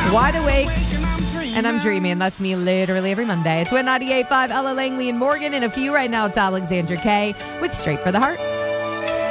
Wide awake. And I'm dreaming. That's me literally every Monday. It's Win 98.5, Ella Langley and Morgan. In a few right now, it's Alexandra Kay with Straight for the Heart.